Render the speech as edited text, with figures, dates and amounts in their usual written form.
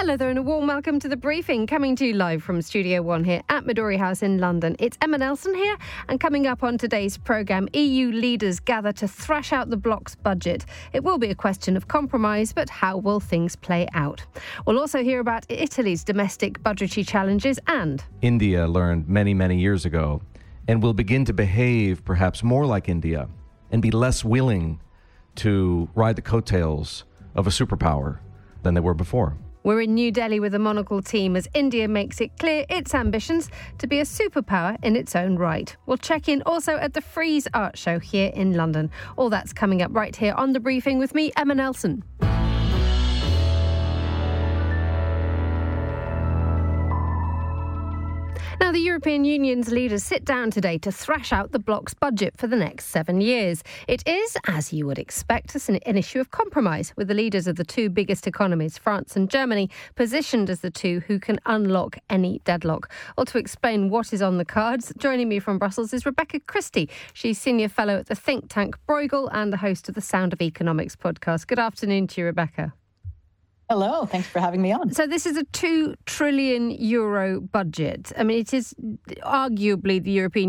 Hello there and a warm welcome to The Briefing, coming to you live from Studio One here at Midori House in London. It's Emma Nelson here, and coming up on today's programme, EU leaders gather to thrash out the bloc's budget. It will be a question of compromise, but how will things play out? We'll also hear about Italy's domestic budgetary challenges, and India learned many, many years ago and will begin to behave perhaps more like India and be less willing to ride the coattails of a superpower than they were before. We're in New Delhi with the Monocle team as India makes it clear its ambitions to be a superpower in its own right. We'll check in also at the Frieze Art Show here in London. All that's coming up right here on The Briefing with me, Emma Nelson. Now, the European Union's leaders sit down today to thrash out the bloc's budget for the next 7 years. It is, as you would expect, an issue of compromise, with the leaders of the two biggest economies, France and Germany, positioned as the two who can unlock any deadlock. Well, to explain what is on the cards, joining me from Brussels is Rebecca Christie. She's Senior Fellow at the think tank Bruegel and the host of the Sound of Economics podcast. Good afternoon to you, Rebecca. Hello, thanks for having me on. So this is a €2 trillion budget. I mean, it is arguably the European